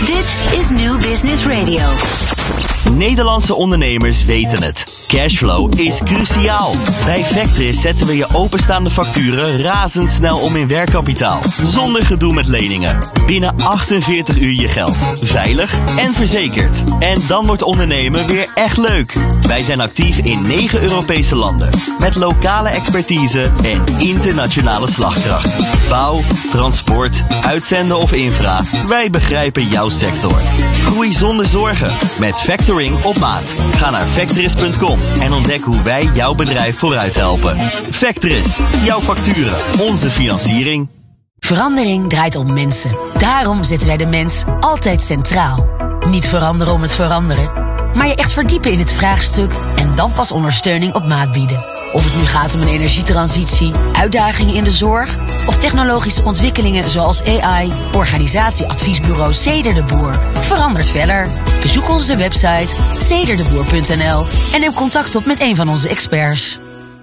Dit is New Business Radio. Nederlandse ondernemers weten het. Cashflow is cruciaal. Bij Vectris zetten we je openstaande facturen razendsnel om in werkkapitaal. Zonder gedoe met leningen. Binnen 48 uur je geld. Veilig en verzekerd. En dan wordt ondernemen weer echt leuk. Wij zijn actief in 9 Europese landen. Met lokale expertise en internationale slagkracht. Bouw, transport, uitzenden of infra. Wij begrijpen jouw sector. Groei zonder zorgen. Met Factoring op maat. Ga naar Vectris.com en ontdek hoe wij jouw bedrijf vooruit helpen. Vectris, jouw facturen, onze financiering. Verandering draait om mensen. Daarom zetten wij de mens altijd centraal. Niet veranderen om het veranderen, maar je echt verdiepen in het vraagstuk en dan pas ondersteuning op maat bieden. Of het nu gaat om een energietransitie, uitdagingen in de zorg of technologische ontwikkelingen zoals AI, organisatieadviesbureau Ceder de Boer verandert verder. Bezoek onze website cederdeboer.nl en neem contact op met een van onze experts.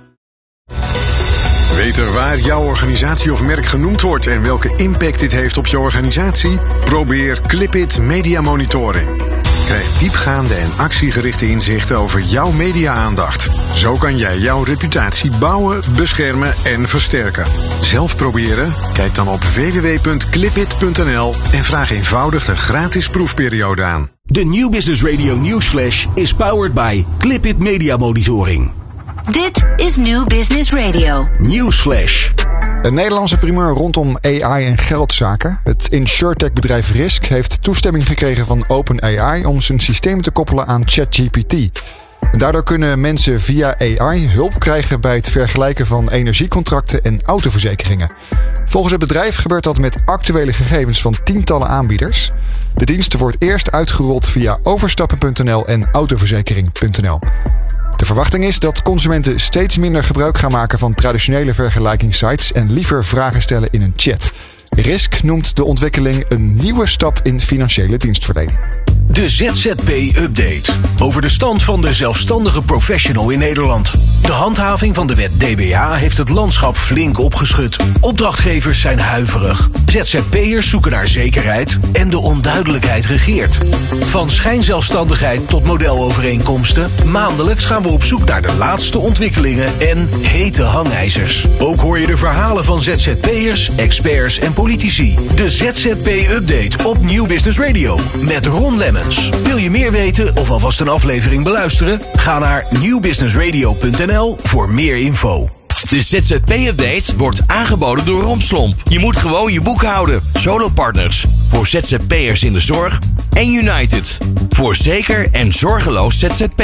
Weten waar jouw organisatie of merk genoemd wordt en welke impact dit heeft op je organisatie? Probeer Clipit Media Monitoring. Krijg diepgaande en actiegerichte inzichten over jouw media-aandacht. Zo kan jij jouw reputatie bouwen, beschermen en versterken. Zelf proberen? Kijk dan op www.clipit.nl en vraag eenvoudig de gratis proefperiode aan. De New Business Radio Newsflash is powered by Clipit Media Monitoring. Dit is New Business Radio. Newsflash. Een Nederlandse primeur rondom AI en geldzaken. Het insurtech-bedrijf Risk heeft toestemming gekregen van OpenAI om zijn systeem te koppelen aan ChatGPT. Daardoor kunnen mensen via AI hulp krijgen bij het vergelijken van energiecontracten en autoverzekeringen. Volgens het bedrijf gebeurt dat met actuele gegevens van tientallen aanbieders. De dienst wordt eerst uitgerold via overstappen.nl en autoverzekering.nl. De verwachting is dat consumenten steeds minder gebruik gaan maken van traditionele vergelijkingssites en liever vragen stellen in een chat. Risk noemt de ontwikkeling een nieuwe stap in financiële dienstverlening. De ZZP-update. Over de stand van de zelfstandige professional in Nederland. De handhaving van de wet DBA heeft het landschap flink opgeschud. Opdrachtgevers zijn huiverig. ZZP'ers zoeken naar zekerheid en de onduidelijkheid regeert. Van schijnzelfstandigheid tot modelovereenkomsten. Maandelijks gaan we op zoek naar de laatste ontwikkelingen en hete hangijzers. Ook hoor je de verhalen van ZZP'ers, experts en politici. De ZZP-update op New Business Radio met Ron Lemmens. Wil je meer weten of alvast een aflevering beluisteren? Ga naar newbusinessradio.nl voor meer info. De ZZP-update wordt aangeboden door Rompslomp. Je moet gewoon je boek houden. Solopartners voor ZZP'ers in de zorg en United voor zeker en zorgeloos ZZP.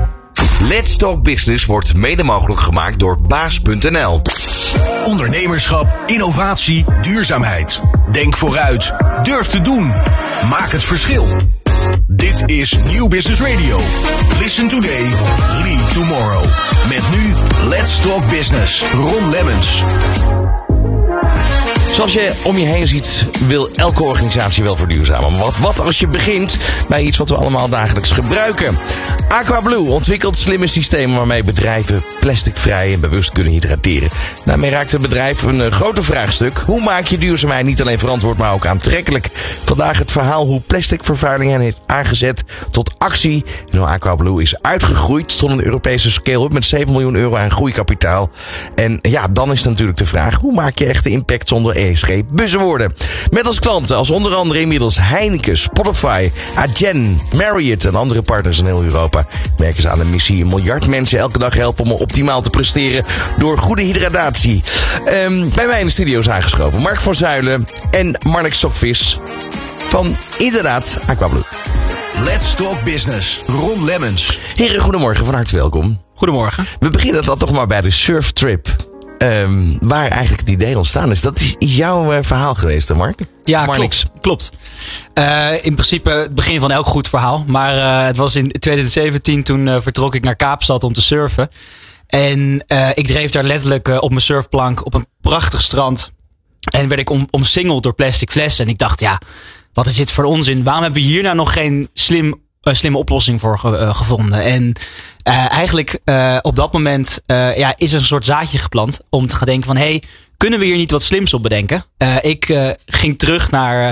Let's Talk Business wordt mede mogelijk gemaakt door baas.nl. Ondernemerschap, innovatie, duurzaamheid. Denk vooruit. Durf te doen. Maak het verschil. Dit is New Business Radio. Listen today, lead tomorrow. Met nu Let's Talk Business. Ron Lemmens. Zoals je om je heen ziet, wil elke organisatie wel verduurzamen. Maar wat als je begint bij iets wat we allemaal dagelijks gebruiken? Aquablue ontwikkelt slimme systemen waarmee bedrijven plasticvrij en bewust kunnen hydrateren. Daarmee raakt het bedrijf een grote vraagstuk. Hoe maak je duurzaamheid niet alleen verantwoord, maar ook aantrekkelijk? Vandaag het verhaal hoe plasticvervuiling hen heeft aangezet tot actie. En hoe Aquablue is uitgegroeid tot een Europese scale-up met 7 miljoen euro aan groeikapitaal. En ja, dan is natuurlijk de vraag, hoe maak je echt de impact zonder ESG-buzzwoorden? Met als klanten als onder andere inmiddels Heineken, Spotify, Adyen, Marriott en andere partners in heel Europa. Werken ze aan de missie 1 miljard mensen elke dag helpen om optimaal te presteren door goede hydratatie. Bij mij in de studio is aangeschoven Mark van Zuilen en Marnik Stokvis van inderdaad Aquablue. Let's Talk Business. Ron Lemmens. Heren, goedemorgen, van harte welkom. Goedemorgen. We beginnen dan toch maar bij de surftrip. Waar eigenlijk het idee ontstaan is. Dat is jouw verhaal geweest, hè Mark? Ja, klopt. In principe het begin van elk goed verhaal. Maar het was in 2017, toen vertrok ik naar Kaapstad om te surfen. En ik dreef daar letterlijk op mijn surfplank op een prachtig strand. En werd ik omsingeld door plastic flessen. En ik dacht, ja, wat is dit voor onzin? Waarom hebben we hier nou nog geen slimme oplossing voor gevonden? En eigenlijk op dat moment is er een soort zaadje geplant om te gaan denken van, hey, kunnen we hier niet wat slims op bedenken? Ik ging terug naar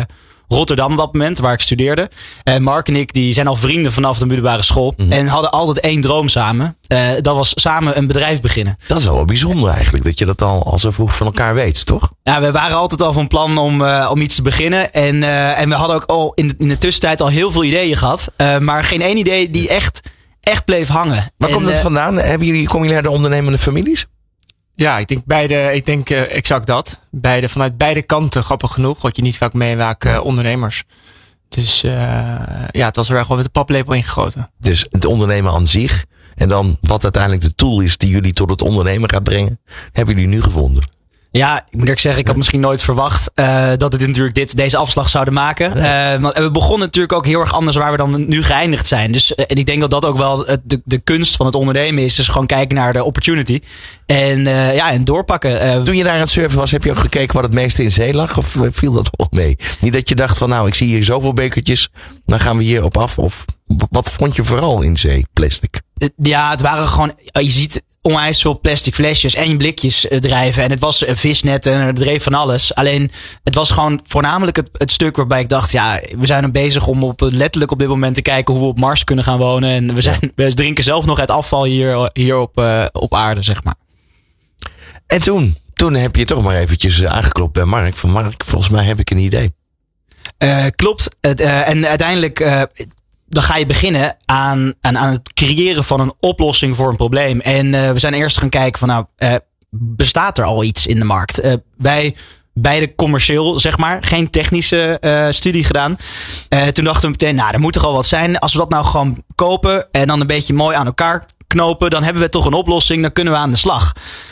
Rotterdam op dat moment, waar ik studeerde. Mark en ik die zijn al vrienden vanaf de middelbare school. En hadden altijd één droom samen. Dat was samen een bedrijf beginnen. Dat is wel bijzonder eigenlijk, dat je dat al zo vroeg van elkaar weet, toch? Ja, we waren altijd al van plan om iets te beginnen. En we hadden ook al in de tussentijd al heel veel ideeën gehad. Maar geen één idee die echt bleef hangen. Waar komt dat vandaan? Komen jullie uit de ondernemende families? Ja, ik denk exact dat. Vanuit beide kanten, grappig genoeg. Wat je niet vaak meemaakt, ondernemers. Dus het was er gewoon met de paplepel ingegoten. Dus het ondernemen aan zich. En dan wat uiteindelijk de tool is die jullie tot het ondernemen gaat brengen. Hebben jullie nu gevonden? Ja, ik moet eerlijk zeggen, ik had misschien nooit verwacht dat het natuurlijk deze afslag zouden maken. Want we begonnen natuurlijk ook heel erg anders waar we dan nu geëindigd zijn. Dus en ik denk dat dat ook wel de kunst van het ondernemen is. Dus gewoon kijken naar de opportunity. En doorpakken. Toen je daar aan het surfen was, heb je ook gekeken wat het meeste in zee lag? Of viel dat wel mee? Niet dat je dacht van ik zie hier zoveel bekertjes. Dan gaan we hier op af. Of wat vond je vooral in zee? Plastic? Ja, het waren gewoon, je ziet onwijs veel plastic flesjes en blikjes drijven. En het was visnetten en er dreef van alles. Alleen, het was gewoon voornamelijk het stuk waarbij ik dacht, we zijn er bezig om letterlijk op dit moment te kijken hoe we op Mars kunnen gaan wonen. En we drinken zelf nog uit afval hier op aarde, zeg maar. En toen heb je toch maar eventjes aangeklopt bij Mark. Van Mark, volgens mij heb ik een idee. Klopt. En uiteindelijk dan ga je beginnen aan het creëren van een oplossing voor een probleem. En we zijn eerst gaan kijken van bestaat er al iets in de markt? Wij beide commercieel, zeg maar. Geen technische studie gedaan. Toen dachten we meteen, er moet toch al wat zijn. Als we dat nou gewoon kopen en dan een beetje mooi aan elkaar knopen, dan hebben we toch een oplossing. Dan kunnen we aan de slag.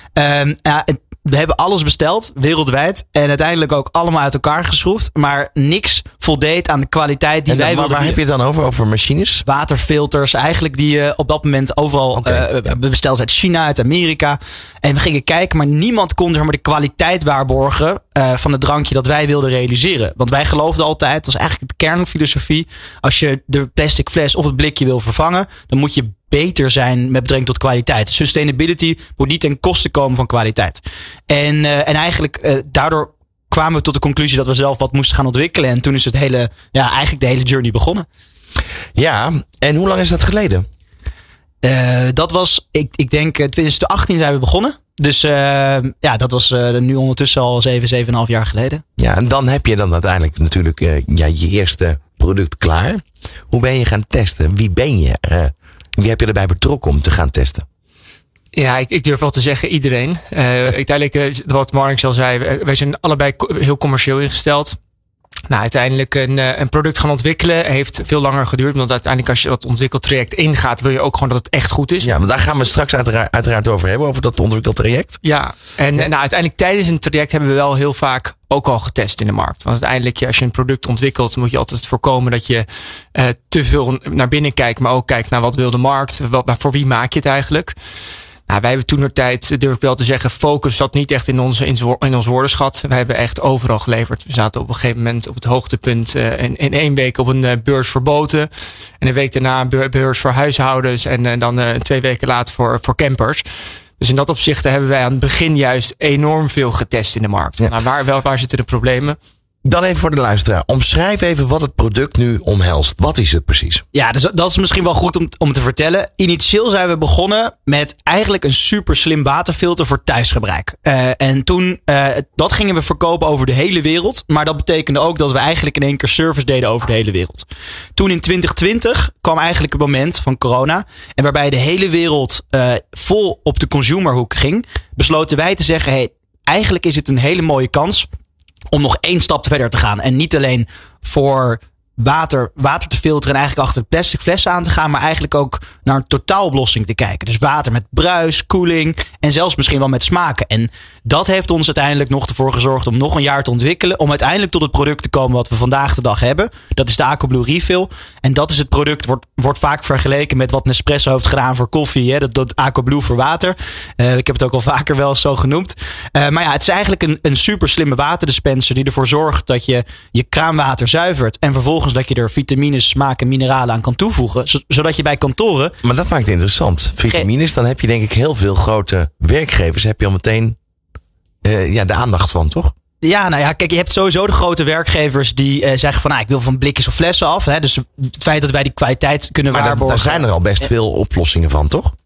We hebben alles besteld, wereldwijd. En uiteindelijk ook allemaal uit elkaar geschroefd. Maar niks voldeed aan de kwaliteit die wij wilden bieden. Waar heb je het dan over? Over machines? Waterfilters, eigenlijk die je op dat moment overal besteld uit China, uit Amerika. En we gingen kijken, maar niemand kon de kwaliteit waarborgen van het drankje dat wij wilden realiseren. Want wij geloofden altijd, dat is eigenlijk de kernfilosofie. Als je de plastic fles of het blikje wil vervangen, dan moet je beter zijn met betrekking tot kwaliteit. Sustainability moet niet ten koste komen van kwaliteit. En eigenlijk daardoor kwamen we tot de conclusie dat we zelf wat moesten gaan ontwikkelen. En toen is het eigenlijk de hele journey begonnen. Ja, en hoe lang is dat geleden? Dat was, ik denk 2018 zijn we begonnen. Dus dat was nu ondertussen al 7,5 jaar geleden. Ja, en dan heb je dan uiteindelijk natuurlijk je eerste product klaar. Hoe ben je gaan testen? Wie ben je? Wie heb je erbij betrokken om te gaan testen? Ja, ik durf wel te zeggen iedereen. Uiteindelijk, wat Mark al zei, wij zijn allebei heel commercieel ingesteld. Uiteindelijk een product gaan ontwikkelen heeft veel langer geduurd. Want uiteindelijk als je dat ontwikkeltraject ingaat, wil je ook gewoon dat het echt goed is. Ja, maar daar gaan we straks uiteraard over hebben, over dat ontwikkeltraject. Ja, en uiteindelijk tijdens een traject hebben we wel heel vaak ook al getest in de markt. Want uiteindelijk, als je een product ontwikkelt, moet je altijd voorkomen dat je te veel naar binnen kijkt, maar ook kijkt naar wat wil de markt, voor wie maak je het eigenlijk. Wij hebben toentertijd, durf ik wel te zeggen, focus zat niet echt in ons woordenschat. Wij hebben echt overal geleverd. We zaten op een gegeven moment op het hoogtepunt in 1 week op een beurs voor boten. En een week daarna een beurs voor huishoudens. En dan 2 weken later voor campers. Dus in dat opzicht hebben wij aan het begin juist enorm veel getest in de markt. Ja. Waar zitten de problemen? Dan even voor de luisteraar. Omschrijf even wat het product nu omhelst. Wat is het precies? Ja, dus dat is misschien wel goed om te vertellen. Initieel zijn we begonnen met eigenlijk een super slim waterfilter voor thuisgebruik. En toen, dat gingen we verkopen over de hele wereld. Maar dat betekende ook dat we eigenlijk in één keer service deden over de hele wereld. Toen in 2020 kwam eigenlijk het moment van corona. En waarbij de hele wereld vol op de consumerhoek ging, besloten wij te zeggen, eigenlijk is het een hele mooie kans om nog 1 stap verder te gaan. En niet alleen voor water te filteren en eigenlijk achter de plastic flessen aan te gaan, maar eigenlijk ook naar een totaaloplossing te kijken. Dus water met bruis, koeling en zelfs misschien wel met smaken. En dat heeft ons uiteindelijk nog ervoor gezorgd om nog een jaar te ontwikkelen, om uiteindelijk tot het product te komen wat we vandaag de dag hebben. Dat is de AquaBlue Refill. En dat is het product, wordt vaak vergeleken met wat Nespresso heeft gedaan voor koffie. Hè? Dat AquaBlue voor water. Ik heb het ook al vaker wel zo genoemd. Maar het is eigenlijk een super slimme waterdispenser die ervoor zorgt dat je kraanwater zuivert en vervolgens dat je er vitamines, smaken, mineralen aan kan toevoegen. Zodat je bij kantoren... Maar dat maakt het interessant. Vitamines, dan heb je denk ik heel veel grote werkgevers. Heb je al meteen de aandacht van, toch? Ja, nou ja, kijk, je hebt sowieso de grote werkgevers die zeggen van, ik wil van blikjes of flessen af. Hè, dus het feit dat wij die kwaliteit kunnen waarborgen. Daar zijn er al best veel oplossingen van, toch?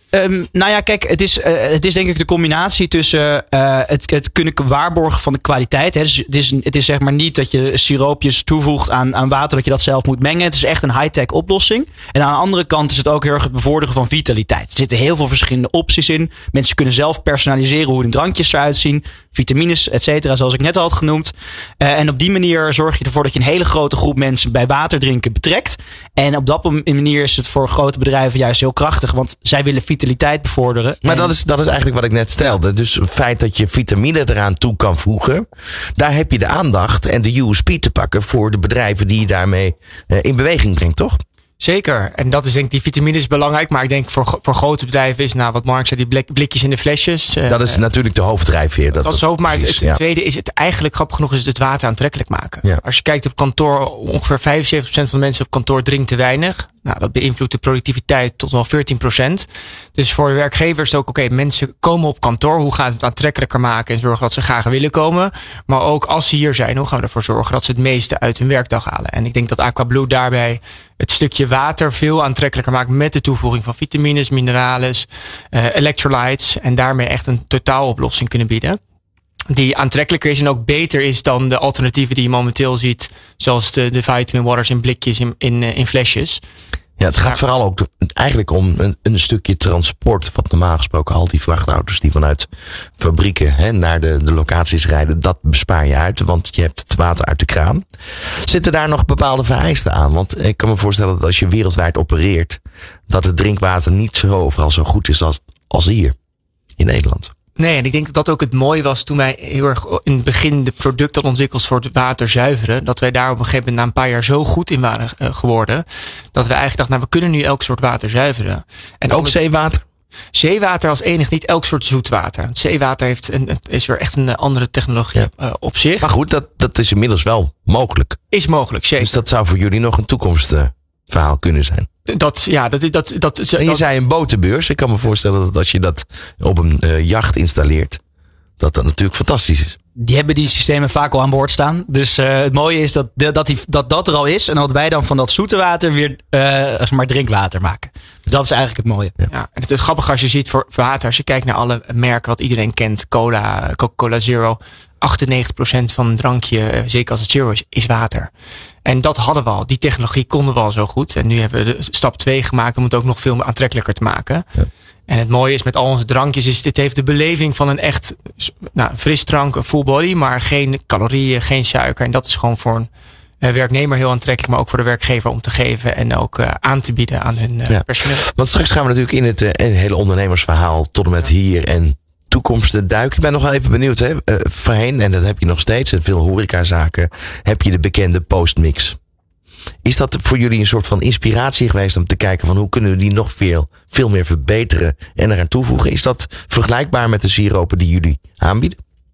Nou ja, kijk, het is denk ik de combinatie tussen het kunnen waarborgen van de kwaliteit. Hè. Dus het is zeg maar niet dat je siroopjes toevoegt aan water, dat je dat zelf moet mengen. Het is echt een high-tech oplossing. En aan de andere kant is het ook heel erg het bevorderen van vitaliteit. Er zitten heel veel verschillende opties in. Mensen kunnen zelf personaliseren hoe hun drankjes eruit zien. Vitamines, et cetera, zoals ik net al had genoemd. En op die manier zorg je ervoor dat je een hele grote groep mensen bij water drinken betrekt. En op dat manier is het voor grote bedrijven juist heel krachtig. Want zij willen vitaliteit bevorderen. Maar dat is eigenlijk wat ik net stelde. Dus het feit dat je vitamine eraan toe kan voegen, daar heb je de aandacht en de USP te pakken voor de bedrijven die je daarmee in beweging brengt, toch? Zeker. En dat is denk ik, die vitamine is belangrijk. Maar ik denk voor grote bedrijven is, wat Mark zei, die blikjes in de flesjes. Dat is natuurlijk de hoofddrijfveer. Dat is hoofd, maar het tweede is het eigenlijk, grappig genoeg, is het water aantrekkelijk maken. Ja. Als je kijkt op kantoor, ongeveer 75% van de mensen op kantoor drinkt te weinig. Nou, dat beïnvloedt de productiviteit tot wel 14%. Dus voor de werkgevers is het ook, mensen komen op kantoor. Hoe gaan we het aantrekkelijker maken en zorgen dat ze graag willen komen? Maar ook als ze hier zijn, hoe gaan we ervoor zorgen dat ze het meeste uit hun werkdag halen? En ik denk dat AquaBlue daarbij het stukje water veel aantrekkelijker maakt met de toevoeging van vitamines, minerales, electrolytes. En daarmee echt een totaaloplossing kunnen bieden. Die aantrekkelijker is en ook beter is dan de alternatieven die je momenteel ziet. Zoals de vitamin waters in blikjes in flesjes. Ja, het gaat vooral ook eigenlijk om een stukje transport. Wat normaal gesproken al die vrachtauto's die vanuit fabrieken naar de locaties rijden. Dat bespaar je uit, want je hebt het water uit de kraan. Zitten daar nog bepaalde vereisten aan? Want ik kan me voorstellen dat als je wereldwijd opereert, dat het drinkwater niet zo overal zo goed is als hier in Nederland. Nee, en ik denk dat dat ook het mooie was toen wij heel erg in het begin de producten hadden ontwikkeld voor het water zuiveren. Dat wij daar op een gegeven moment na een paar jaar zo goed in waren geworden. Dat we eigenlijk dachten, we kunnen nu elk soort water zuiveren. En ook zeewater? Zeewater als enig, niet elk soort zoetwater. Het zeewater is weer echt een andere technologie op zich. Maar goed, dat is inmiddels wel mogelijk. Is mogelijk, zeker. Dus dat zou voor jullie nog een toekomstverhaal kunnen zijn. Je zei een botenbeurs. Ik kan me voorstellen dat als je dat op een jacht installeert, dat natuurlijk fantastisch is. Die hebben die systemen vaak al aan boord staan. Dus het mooie is dat er al is. En dat wij dan van dat zoete water weer drinkwater maken. Dat is eigenlijk het mooie. Ja, en het is grappig als je ziet voor water. Als je kijkt naar alle merken wat iedereen kent. Cola, Coca-Cola Zero. 98% van een drankje, zeker als het zero is water. En dat hadden we al. Die technologie konden we al zo goed. En nu hebben we de stap 2 gemaakt om het ook nog veel meer aantrekkelijker te maken. Ja. En het mooie is met al onze drankjes, dit heeft de beleving van een echt frisdrank, een full body, maar geen calorieën, geen suiker. En dat is gewoon voor een werknemer heel aantrekkelijk, maar ook voor de werkgever om te geven en ook aan te bieden aan hun personeel. Want straks gaan we natuurlijk in het hele ondernemersverhaal tot en met hier en toekomst duiken. Ik ben nog wel even benieuwd. Voorheen, en dat heb je nog steeds, in veel horecazaken, heb je de bekende postmix. Is dat voor jullie een soort van inspiratie geweest om te kijken van hoe kunnen we die nog veel meer verbeteren en eraan toevoegen? Is dat vergelijkbaar met de siropen die jullie aanbieden?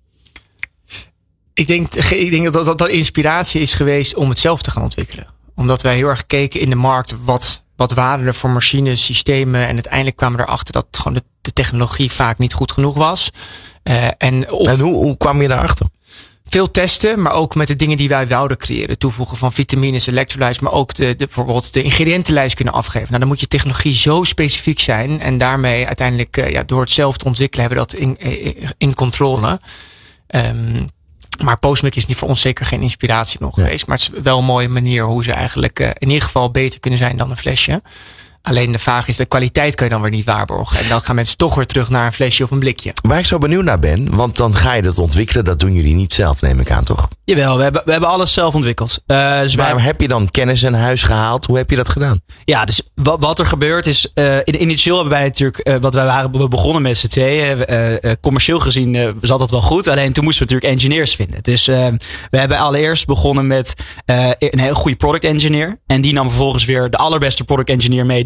Ik denk dat inspiratie is geweest om het zelf te gaan ontwikkelen. Omdat wij heel erg keken in de markt wat waren er voor machines, systemen en uiteindelijk kwamen we erachter dat gewoon de technologie vaak niet goed genoeg was. En hoe kwam je daarachter? Veel testen, maar ook met de dingen die wij wouden creëren. Toevoegen van vitamines, electrolytes, maar ook bijvoorbeeld de ingrediëntenlijst kunnen afgeven. Nou, dan moet je technologie zo specifiek zijn. En daarmee uiteindelijk, door het zelf te ontwikkelen, hebben we dat in controle. Maar postmix is niet voor ons zeker geen inspiratie nog geweest. Maar het is wel een mooie manier hoe ze eigenlijk in ieder geval beter kunnen zijn dan een flesje. Alleen de vraag is, de kwaliteit kan je dan weer niet waarborgen. En dan gaan mensen toch weer terug naar een flesje of een blikje. Waar ik zo benieuwd naar ben, want dan ga je dat ontwikkelen. Dat doen jullie niet zelf, neem ik aan, toch? Jawel, we hebben alles zelf ontwikkeld. Dus waar heb je dan kennis in huis gehaald? Hoe heb je dat gedaan? Ja, dus wat er gebeurt is, initieel hebben wij natuurlijk, we begonnen met z'n tweeën. Commercieel gezien zat dat wel goed. Alleen toen moesten we natuurlijk engineers vinden. Dus we hebben allereerst begonnen met een heel goede product engineer. En die nam vervolgens weer de allerbeste product engineer mee die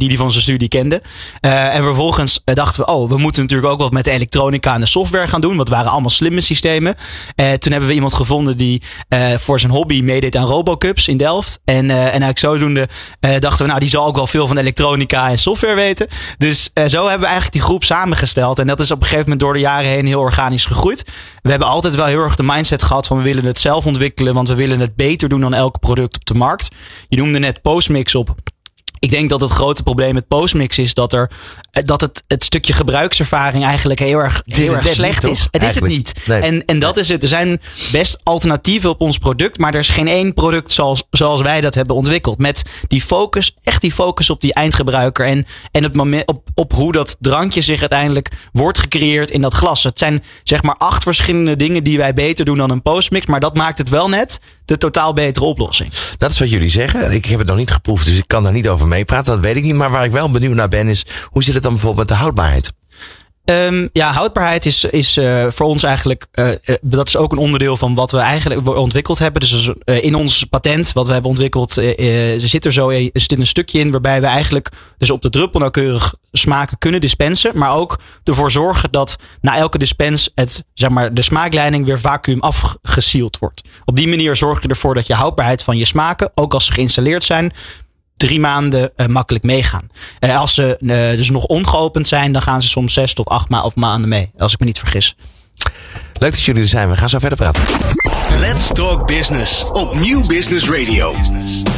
die van zijn studie kende. En vervolgens dachten we, we moeten natuurlijk ook wat met de elektronica en de software gaan doen. Want het waren allemaal slimme systemen. Toen hebben we iemand gevonden die voor zijn hobby meedeed aan Robocups in Delft. En eigenlijk zodoende dachten we, die zal ook wel veel van elektronica en software weten. Dus zo hebben we eigenlijk die groep samengesteld. En dat is op een gegeven moment door de jaren heen heel organisch gegroeid. We hebben altijd wel heel erg de mindset gehad van we willen het zelf ontwikkelen, want we willen het beter doen dan elk product op de markt. Je noemde net Postmix op. Ik denk dat het grote probleem met Postmix is dat het stukje gebruikservaring eigenlijk heel erg slecht is. Het is het niet. Nee. En dat is het. Er zijn best alternatieven op ons product, maar er is geen één product zoals wij dat hebben ontwikkeld. Met die focus, echt die focus op die eindgebruiker en het moment op hoe dat drankje zich uiteindelijk wordt gecreëerd in dat glas. Het zijn zeg maar 8 verschillende dingen die wij beter doen dan een Postmix, maar dat maakt het wel net de totaal betere oplossing. Dat is wat jullie zeggen. Ik heb het nog niet geproefd, dus ik kan daar niet over meepraten. Dat weet ik niet. Maar waar ik wel benieuwd naar ben is, hoe zit het dan bijvoorbeeld met de houdbaarheid? Houdbaarheid is voor ons eigenlijk, dat is ook een onderdeel van wat we eigenlijk ontwikkeld hebben. Dus in ons patent, wat we hebben ontwikkeld, zit een stukje in waarbij we eigenlijk dus op de druppel nauwkeurig smaken kunnen dispensen. Maar ook ervoor zorgen dat na elke dispens de smaakleiding weer vacuüm afgesield wordt. Op die manier zorg je ervoor dat je houdbaarheid van je smaken, ook als ze geïnstalleerd zijn, 3 maanden makkelijk meegaan. Als ze dus nog ongeopend zijn, dan gaan ze soms 6 tot 8 maanden mee. Als ik me niet vergis. Leuk dat jullie er zijn. We gaan zo verder praten. Let's Talk Business op Nieuw Business Radio.